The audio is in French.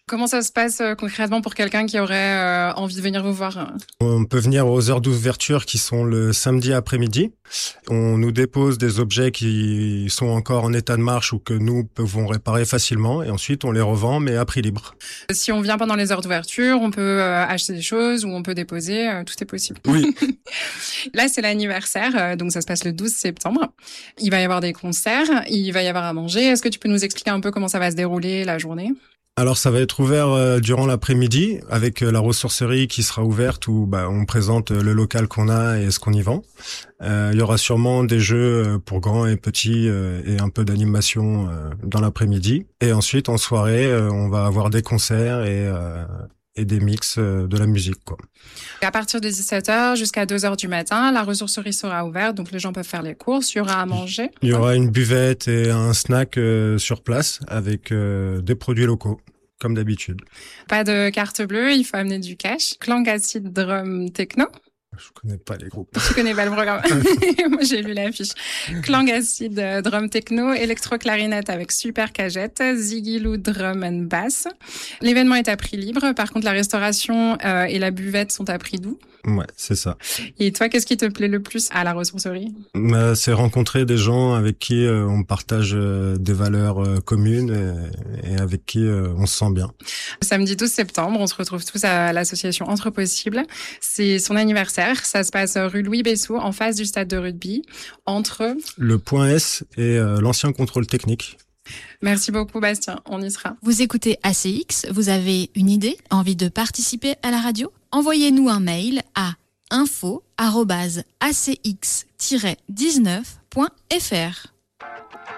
Comment ça se passe concrètement pour quelqu'un qui aurait envie de venir vous voir? On peut venir aux heures d'ouverture qui sont le samedi après-midi. On nous dépose des objets qui sont encore en état de marche ou que nous pouvons réparer facilement et ensuite on les revend mais à prix libre. Si on vient pendant les heures d'ouverture, on peut acheter des choses ou on peut déposer, tout est possible. Oui. Là, c'est l'anniversaire, donc ça se passe le 12 septembre. Il va y avoir des concerts, il va y avoir à manger. Est-ce que tu peux nous expliquer un peu comment ça va se dérouler la journée? Alors ça va être ouvert durant l'après-midi avec la ressourcerie qui sera ouverte où on présente le local qu'on a et ce qu'on y vend. Il y aura sûrement des jeux pour grands et petits et un peu d'animation dans l'après-midi. Et ensuite en soirée, on va avoir des concerts et des mix de la musique, quoi. À partir de 17h jusqu'à 2h du matin, la ressourcerie sera ouverte, donc les gens peuvent faire les courses, il y aura à manger. Il y aura une buvette et un snack sur place avec des produits locaux, comme d'habitude. Pas de carte bleue, il faut amener du cash. Clang Acid Drum Techno. Je connais pas les groupes. Tu connais pas le programme. Moi, j'ai lu l'affiche. Clang Acid Drum Techno, électro-clarinette avec super cagette, Ziggy Lou Drum and Bass. L'événement est à prix libre. Par contre, la restauration et la buvette sont à prix doux. Ouais, c'est ça. Et toi, qu'est-ce qui te plaît le plus à la ressourcerie? C'est rencontrer des gens avec qui on partage des valeurs communes et avec qui on se sent bien. Samedi 12 septembre, on se retrouve tous à l'association Entre Possibles. C'est son anniversaire. Ça se passe rue Louis Bessou, en face du stade de rugby, entre le Point S et l'ancien contrôle technique. Merci beaucoup, Bastien. On y sera. Vous écoutez ACX, vous avez une idée, envie de participer à la radio? Envoyez-nous un mail à info@acx-19.fr.